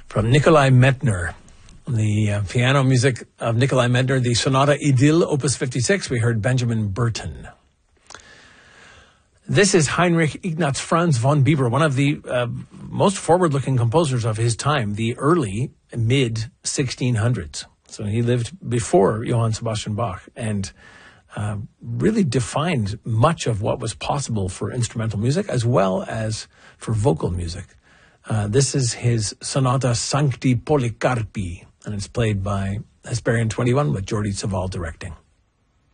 from Nikolai Medtner. The piano music of Nikolai Medtner, the Sonata Idyll, Opus 56. We heard Benjamin Britten. This is Heinrich Ignaz Franz von Bieber, one of the most forward-looking composers of his time, the early, mid-1600s. So he lived before Johann Sebastian Bach and really defined much of what was possible for instrumental music as well as for vocal music. This is his Sonata Sancti Polycarpi, and it's played by Hesperian 21 with Jordi Savall directing.